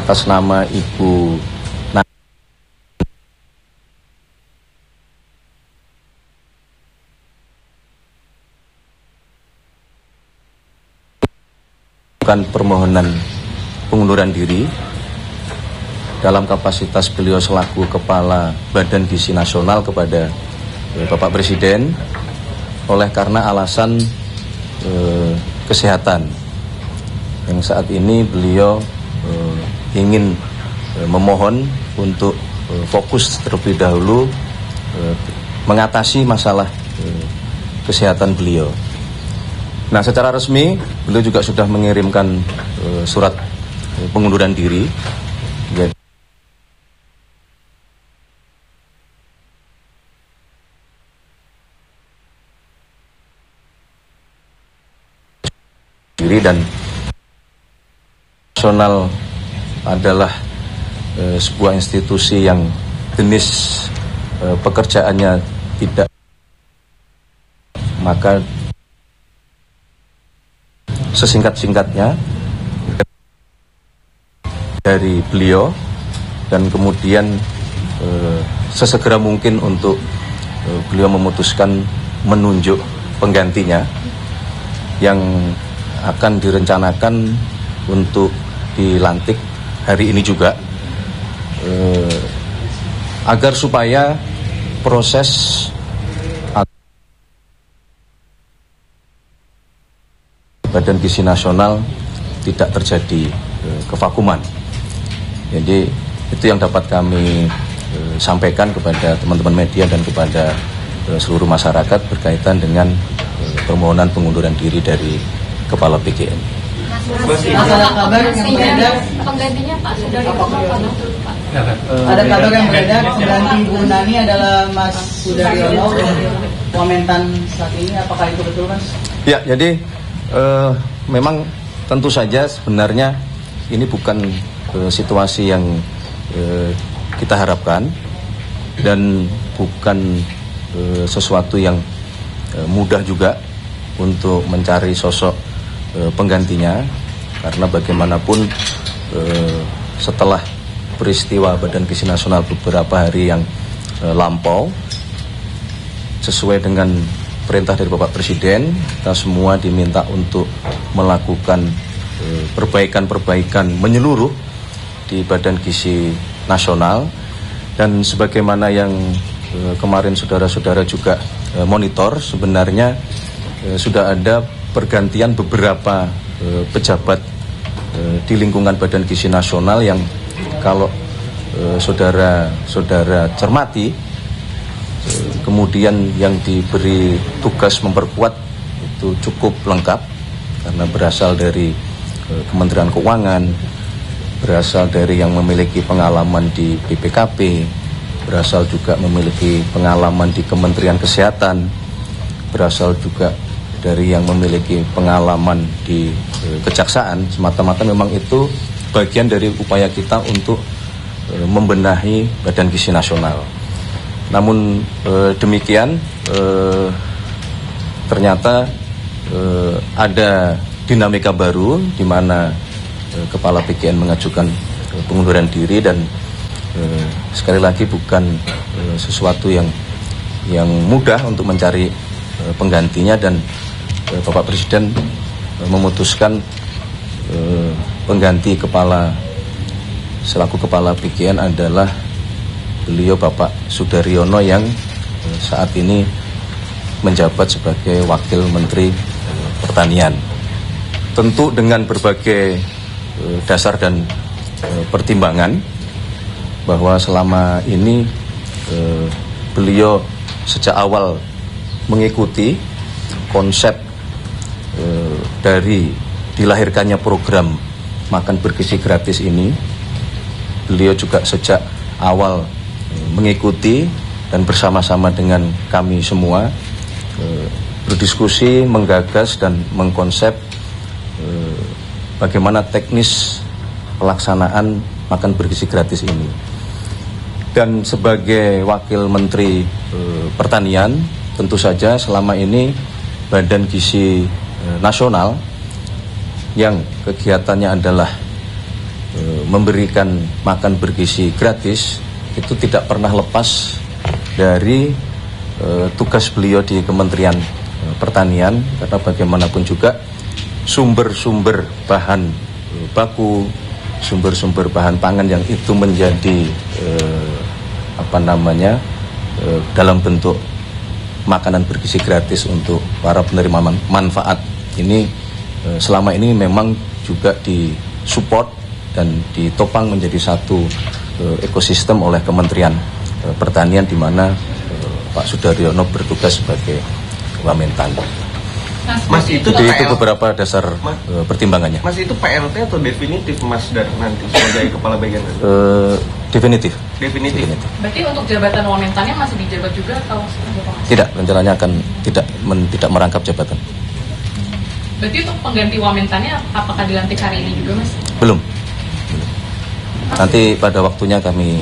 atas nama Ibu permohonan pengunduran diri dalam kapasitas beliau selaku Kepala Badan Gizi Nasional kepada Bapak Presiden oleh karena alasan kesehatan yang saat ini beliau ingin memohon untuk fokus terlebih dahulu mengatasi masalah kesehatan beliau. Nah, secara resmi beliau juga sudah mengirimkan surat pengunduran diri. Dan nasional adalah sebuah institusi yang jenis pekerjaannya tidak, maka sesingkat-singkatnya dari beliau dan kemudian sesegera mungkin untuk beliau memutuskan menunjuk penggantinya yang akan direncanakan untuk dilantik hari ini juga, agar supaya proses Badan Gizi Nasional tidak terjadi kevakuman. Jadi itu yang dapat kami sampaikan kepada teman-teman media dan kepada seluruh masyarakat berkaitan dengan permohonan pengunduran diri dari Kepala BGN. Ada kabar yang beredar penggantinya Pak Sudaryono. Ada kabar yang beredar pengganti Bu Nani adalah Mas Sudaryono, Wamentan saat ini. Apakah itu betul, Mas? Ya, jadi memang tentu saja sebenarnya ini bukan situasi yang kita harapkan dan bukan sesuatu yang mudah juga untuk mencari sosok penggantinya, karena bagaimanapun setelah peristiwa Badan Gizi Nasional beberapa hari yang lampau, sesuai dengan perintah dari Bapak Presiden, kita semua diminta untuk melakukan perbaikan-perbaikan menyeluruh di Badan Gizi Nasional, dan sebagaimana yang kemarin saudara-saudara juga monitor, sebenarnya sudah ada pergantian beberapa pejabat di lingkungan Badan Gizi Nasional yang kalau saudara-saudara cermati, kemudian yang diberi tugas memperkuat itu cukup lengkap, karena berasal dari Kementerian Keuangan, berasal dari yang memiliki pengalaman di BPKP, berasal juga memiliki pengalaman di Kementerian Kesehatan, berasal juga dari yang memiliki pengalaman di kejaksaan. Semata-mata memang itu bagian dari upaya kita untuk membenahi Badan Gizi Nasional. Namun demikian ternyata ada dinamika baru di mana Kepala BGN mengajukan pengunduran diri, dan sekali lagi bukan sesuatu yang mudah untuk mencari penggantinya, dan Bapak Presiden memutuskan pengganti selaku Kepala BGN adalah beliau Bapak Sudaryono yang saat ini menjabat sebagai Wakil Menteri Pertanian. Tentu dengan berbagai dasar dan pertimbangan bahwa selama ini beliau sejak awal mengikuti konsep dari dilahirkannya program makan bergizi gratis ini. Beliau juga sejak awal mengikuti dan bersama-sama dengan kami semua berdiskusi, menggagas dan mengkonsep bagaimana teknis pelaksanaan makan bergizi gratis ini. Dan sebagai Wakil Menteri Pertanian, tentu saja selama ini Badan Gizi Nasional yang kegiatannya adalah memberikan makan bergizi gratis itu tidak pernah lepas dari tugas beliau di Kementerian Pertanian, karena bagaimanapun juga sumber-sumber bahan baku, sumber-sumber bahan pangan yang itu menjadi dalam bentuk makanan bergizi gratis untuk para penerima manfaat ini selama ini memang juga disupport dan ditopang menjadi satu ekosistem oleh Kementerian Pertanian, di mana Pak Sudaryono bertugas sebagai Wamentan. Mas itu beberapa dasar pertimbangannya. Mas itu PLT atau definitif Mas Dar nanti sebagai kepala bagian? Definitif. Berarti untuk jabatan Wamentannya masih dijabat juga atau? Tidak, rencananya akan tidak merangkap jabatan. Berarti untuk pengganti Wamentannya apakah dilantik hari ini juga, Mas? Belum. Nanti pada waktunya kami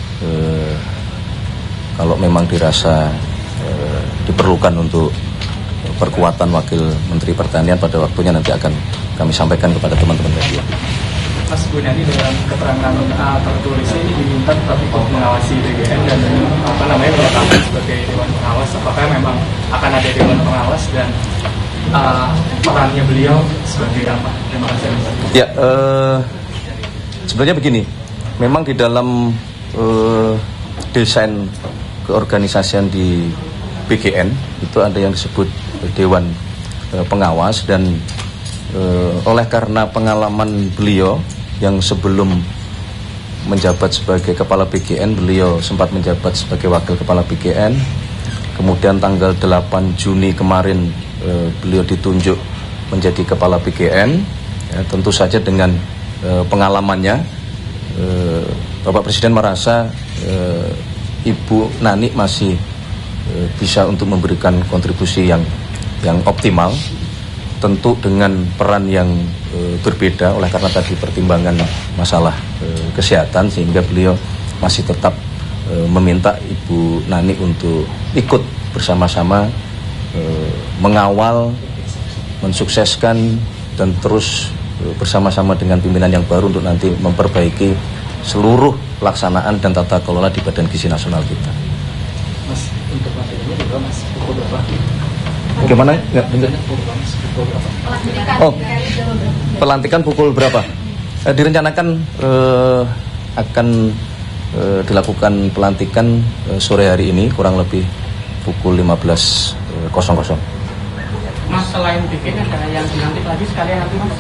kalau memang dirasa diperlukan untuk perkuatan Wakil Menteri Pertanian, pada waktunya nanti akan kami sampaikan kepada teman-teman media. Mas Gunadi dalam keterangan tertulisnya ini diminta tetap ikut mengawasi BGN dan menetapkan sebagai Dewan Pengawas. Apakah memang akan ada Dewan Pengawas dan perannya beliau sebagai apa? Terima kasih. Ya, sebenarnya begini, memang di dalam desain keorganisasian di BGN itu ada yang disebut Dewan Pengawas, dan oleh karena pengalaman beliau yang sebelum menjabat sebagai kepala BGN, beliau sempat menjabat sebagai wakil kepala BGN, kemudian tanggal 8 Juni kemarin beliau ditunjuk menjadi kepala BGN. Ya, tentu saja dengan pengalamannya Bapak Presiden merasa Ibu Nani masih bisa untuk memberikan kontribusi yang optimal, tentu dengan peran yang berbeda oleh karena tadi pertimbangan masalah kesehatan, sehingga beliau masih tetap meminta Ibu Nani untuk ikut bersama-sama mengawal, mensukseskan, dan terus bersama-sama dengan pimpinan yang baru untuk nanti memperbaiki seluruh pelaksanaan dan tata kelola di Badan Gizi Nasional kita. Mas, untuk materinya juga Mas, pukul berapa? Bagaimana? Nggak dengar. Oh, pelantikan pukul berapa? Direncanakan akan dilakukan pelantikan sore hari ini, kurang lebih pukul 15.00. Mas, selain bikin ada yang dilantik lagi sekalian nanti, Mas?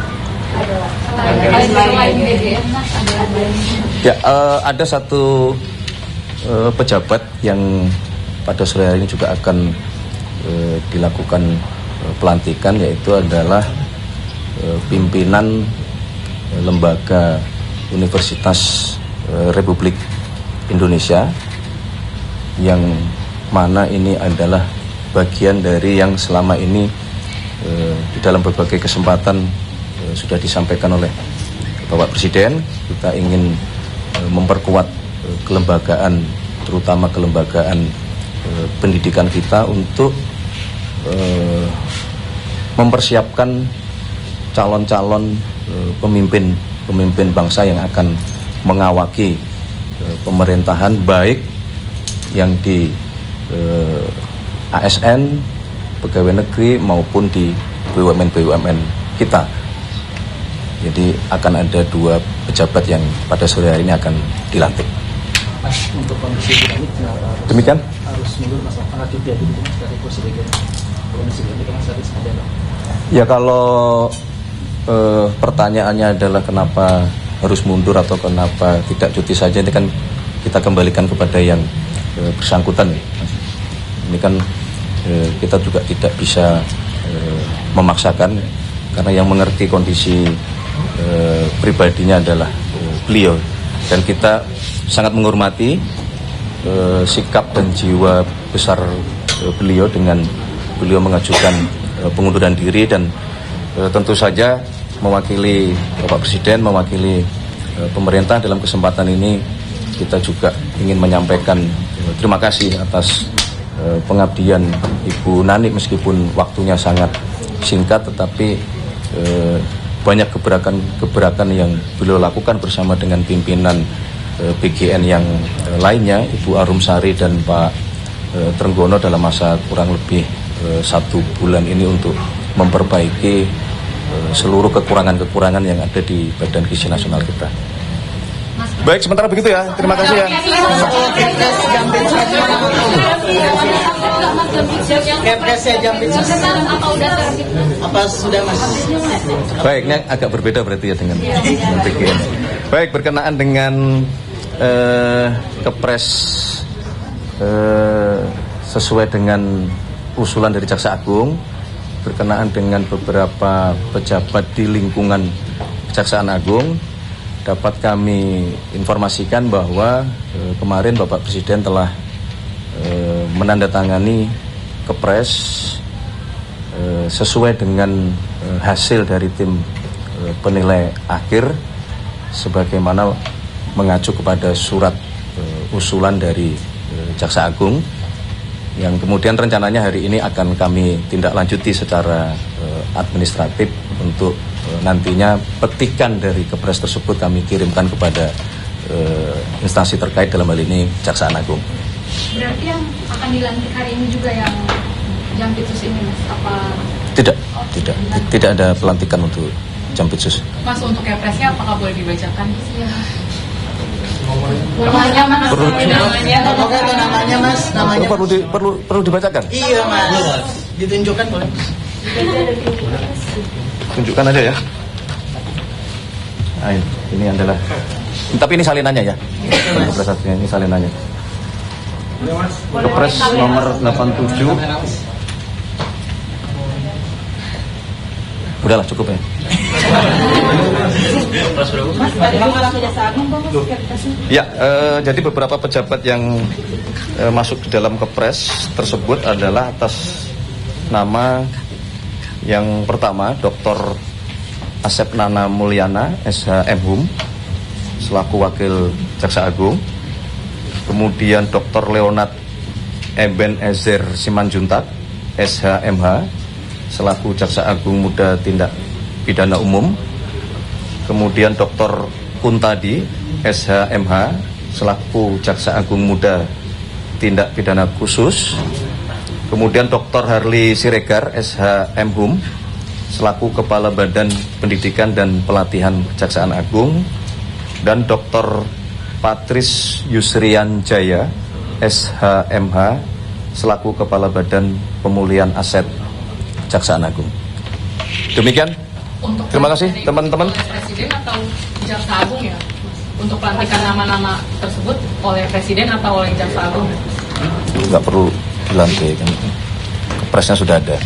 Ya, ada satu pejabat yang pada sore hari ini juga akan dilakukan pelantikan, yaitu adalah pimpinan lembaga Universitas Republik Indonesia, yang mana ini adalah bagian dari yang selama ini di dalam berbagai kesempatan sudah disampaikan oleh Bapak Presiden. Kita ingin memperkuat kelembagaan, terutama kelembagaan pendidikan kita, untuk mempersiapkan calon-calon pemimpin bangsa yang akan mengawaki pemerintahan, baik yang di ASN, pegawai negeri, maupun di BUMN kita. Jadi akan ada 2 pejabat yang pada sore hari ini akan dilantik. Mas, untuk kondisi ini Demikian? harus mundur Mas, alternatifnya itu Mas dari kursi BGN. Kondisi ini kan Mas harus ada. Ya, kalau pertanyaannya adalah kenapa harus mundur atau kenapa tidak cuti saja, ini kan kita kembalikan kepada yang bersangkutan. Ini kan kita juga tidak bisa memaksakan, karena yang mengerti kondisi pribadinya adalah beliau, dan kita sangat menghormati sikap dan jiwa besar beliau dengan beliau mengajukan pengunduran diri, dan tentu saja mewakili Bapak Presiden, mewakili pemerintah dalam kesempatan ini kita juga ingin menyampaikan terima kasih atas pengabdian Ibu Nani, meskipun waktunya sangat singkat, tetapi banyak gebrakan yang beliau lakukan bersama dengan pimpinan BGN yang lainnya, Ibu Arumsari dan Pak Trenggono dalam masa kurang lebih 1 bulan ini untuk memperbaiki seluruh kekurangan-kekurangan yang ada di Badan Gizi Nasional kita. Baik, sementara begitu ya. Terima kasih ya. Apa sudah Mas? Baik, ini agak berbeda berarti ya dengan BGN. Baik, berkenaan dengan Kepres sesuai dengan usulan dari Jaksa Agung berkenaan dengan beberapa pejabat di lingkungan Kejaksaan Agung, dapat kami informasikan bahwa kemarin Bapak Presiden telah menandatangani Kepres sesuai dengan hasil dari tim penilai akhir sebagaimana mengacu kepada surat usulan dari Jaksa Agung yang kemudian rencananya hari ini akan kami tindak lanjuti secara administratif untuk nantinya petikan dari Kepres tersebut kami kirimkan kepada instansi terkait, dalam hal ini Kejaksaan Agung. Berarti yang akan dilantik hari ini juga yang Jampitsus ini Mas? Apa? Tidak ada pelantikan untuk Jampitsus. Mas, untuk Kepresnya apakah boleh dibacakan? Ya. Namanya Mas. Namanya Mas. Namanya. Perlu dibacakan? Iya Mas. Ditunjukkan boleh. Tunjukkan aja ya. Nah, ini adalah. Tapi ini salinannya ya. Kepres ini salinannya. Kepres nomor 87. Udahlah, cukup ya. Ya, jadi beberapa pejabat yang masuk di dalam Kepres tersebut adalah atas nama yang pertama Dr. Asep Nana Mulyana, SH MHum, selaku Wakil Jaksa Agung. Kemudian Dr. Leonard Eben Ezer Simanjuntak, SH MH, selaku Jaksa Agung Muda Tindak Pidana Umum. Kemudian Dr. Kuntadi, SH MH, selaku Jaksa Agung Muda Tindak Pidana Khusus. Kemudian Dr. Harli Siregar, SH MHum, selaku Kepala Badan Pendidikan dan Pelatihan Kejaksaan Agung. Dan Dr. Patris Yusrian Jaya, SH MH, selaku Kepala Badan Pemulihan Aset Kejaksaan Agung. Demikian. Terima kasih teman-teman. Presiden atau Jaksa Agung ya? Untuk pelantikan nama-nama tersebut oleh Presiden atau oleh Jaksa Agung? Nggak perlu dilantik, Kepresnya sudah ada.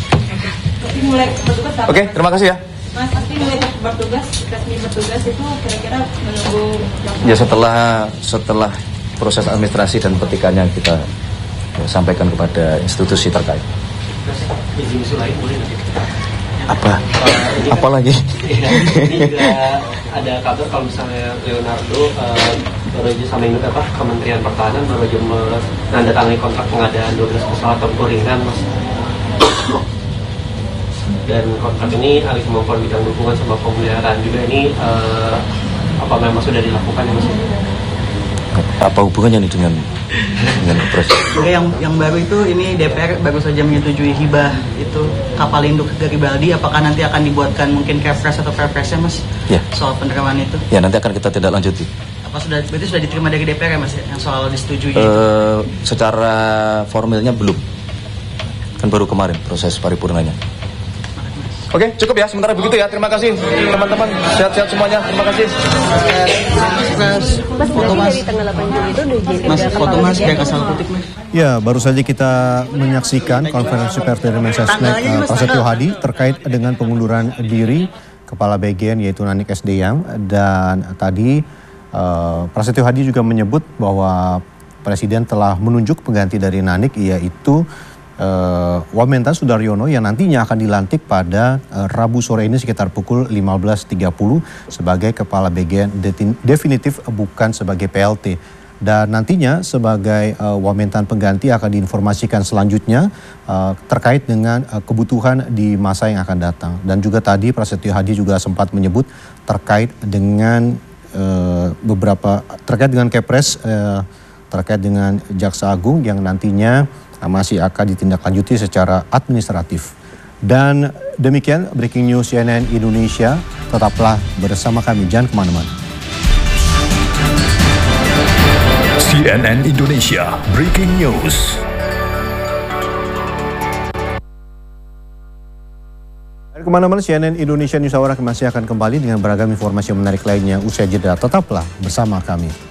Oke, terima kasih ya. Mas, pasti mulai resmi bertugas itu kira-kira menunggu. Ya, setelah proses administrasi dan petikannya kita sampaikan kepada institusi terkait. Apa lagi? Ini juga ada kabar kalau misalnya Leonardo baru aja sama Kementerian Pertahanan baru aja menandatangani kontrak pengadaan 12 pesawat tempur ringan, Mas. Dan kontrak ini alih kemampuan bidang dukungan sama pemeliharaan juga ini apa memang sudah dilakukan ya Mas? Apa hubungannya nih dengan Kepres? Yang baru itu ini DPR baru saja menyetujui hibah itu kapal induk Garibaldi. Apakah nanti akan dibuatkan mungkin Kepres atau Perpresnya Mas? Ya. Soal penerimaan itu? Ya, nanti akan kita tindak lanjuti. Apa berarti sudah diterima dari DPR ya Mas? Yang soal disetujui? Secara formilnya belum. Kan baru kemarin proses paripurnanya. Oke, cukup ya. Sementara begitu ya. Terima kasih teman-teman. Sehat-sehat semuanya. Terima kasih. Mas, dari tanggal 8 Juli itu udah jadi Mas, foto Mas, kayak kasal putih Mas. Ya, baru saja kita menyaksikan konferensi pers dari Mensesnek Prasetyo Hadi terkait dengan pengunduran diri Kepala BGN yaitu Nanik Sdm. Dan tadi Prasetyo Hadi juga menyebut bahwa Presiden telah menunjuk pengganti dari Nanik yaitu Wamentan Sudaryono yang nantinya akan dilantik pada Rabu sore ini sekitar pukul 15.30 sebagai Kepala BGN definitif bukan sebagai PLT. Dan nantinya sebagai wamentan pengganti akan diinformasikan selanjutnya terkait dengan kebutuhan di masa yang akan datang. Dan juga tadi Prasetyo Hadi juga sempat menyebut terkait dengan terkait dengan Kepres, terkait dengan Jaksa Agung yang nantinya masih akan ditindaklanjuti secara administratif. Dan demikian breaking news CNN Indonesia. Tetaplah bersama kami, jangan kemana-mana. CNN Indonesia Breaking News. Dan kemana-mana, CNN Indonesia News Hour masih akan kembali dengan beragam informasi menarik lainnya usai jeda. Tetaplah bersama kami.